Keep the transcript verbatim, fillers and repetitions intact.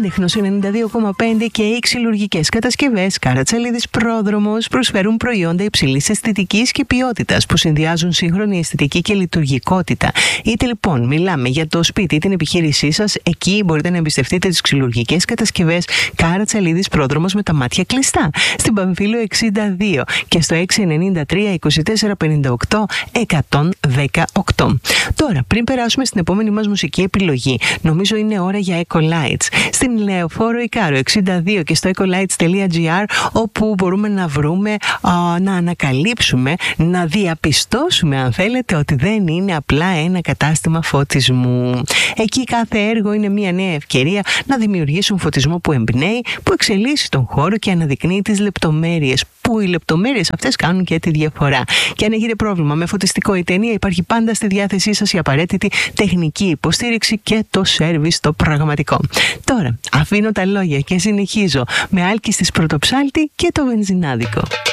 Έντεχνος ενενήντα δύο κόμμα πέντε και οι ξυλουργικές κατασκευές Καρατσαλίδης Πρόδρομος προσφέρουν προϊόντα υψηλής αισθητικής και ποιότητας που συνδυάζουν σύγχρονη αισθητική και λειτουργικότητα. Είτε λοιπόν μιλάμε για το σπίτι ή την επιχείρησή σας, εκεί μπορείτε να εμπιστευτείτε τις ξυλουργικές κατασκευές Καρατσαλίδης Πρόδρομος με τα μάτια κλειστά. Στην Παμφύλιο εξήντα δύο και στο έξι εννιά τρία είκοσι τέσσερα πενήντα οκτώ εκατόν δεκαοκτώ. Τώρα, πριν περάσουμε στην επόμενη μας μουσική επιλογή, νομίζω είναι ώρα για Ecolights. Στην Λεωφόρο Ικάρο εξήντα δύο και στο ecolights τελεία gr, όπου μπορούμε να βρούμε, α, να ανακαλύψουμε, να διαπιστώσουμε αν θέλετε ότι δεν είναι απλά ένα κατάστημα φωτισμού. Εκεί κάθε έργο είναι μια νέα ευκαιρία να δημιουργήσουν φωτισμό που εμπνέει, που εξελίσσει τον χώρο και αναδεικνύει τις λεπτομέρειες, που οι λεπτομέρειες αυτές κάνουν και τη διαφορά. Και αν έχετε πρόβλημα με φωτιστικό ή ταινία, υπάρχει πάντα στη διάθεσή σας η απαραίτητη τεχνική υποστήριξη και το σέρβις το πραγματικό. Τώρα αφήνω τα λόγια και συνεχίζω με Άλκης της Πρωτοψάλτη και το βενζινάδικο.